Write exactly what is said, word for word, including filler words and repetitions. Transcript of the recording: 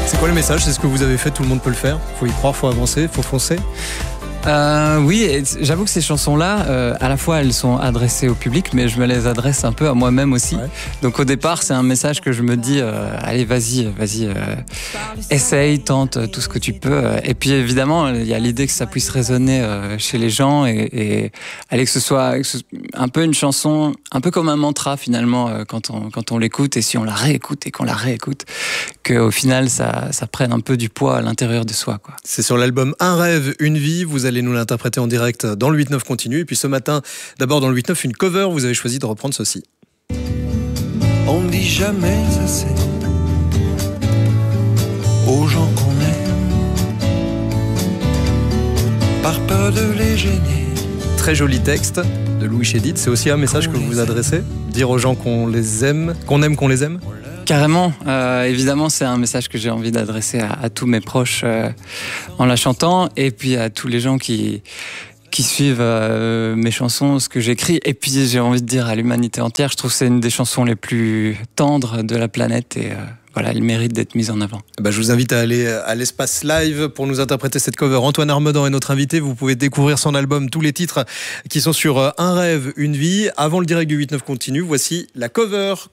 C'est quoi le message? C'est ce que vous avez fait, tout le monde peut le faire. Faut y croire, faut avancer, faut foncer. Euh, oui, et j'avoue que ces chansons-là, euh, à la fois elles sont adressées au public, mais je me les adresse un peu à moi-même aussi. Ouais. Donc au départ, c'est un message que je me dis, euh, allez, vas-y, vas-y, euh, essaye, tente tout ce que tu peux. Et puis évidemment, il y a l'idée que ça puisse résonner euh, chez les gens et, et allez, que ce soit un peu une chanson, un peu comme un mantra finalement euh, quand on quand on l'écoute, et si on la réécoute et qu'on la réécoute, qu'au final ça ça prenne un peu du poids à l'intérieur de soi, quoi. C'est sur l'album Un rêve, une vie. Vous allez nous l'interpréter en direct dans le huit neuf continue. Et puis ce matin, d'abord dans le huit neuf, une cover. Vous avez choisi de reprendre ceci. On ne dit jamais assez aux gens qu'on aime, par peur de les gêner. Très joli texte de Louis Chédid. C'est aussi un message que vous vous adressez? Dire aux gens qu'on les aime, qu'on aime qu'on les aime? Carrément, euh, évidemment c'est un message que j'ai envie d'adresser à, à tous mes proches euh, en la chantant, et puis à tous les gens qui, qui suivent euh, mes chansons, ce que j'écris, et puis j'ai envie de dire à l'humanité entière. Je trouve que c'est une des chansons les plus tendres de la planète, et euh, voilà, elle mérite d'être mise en avant. Bah, je vous invite à aller à l'Espace Live pour nous interpréter cette cover. Antoine Armedan est notre invité. Vous pouvez découvrir son album, tous les titres qui sont sur Un rêve, une vie. Avant le direct du huit neuf continue, voici la cover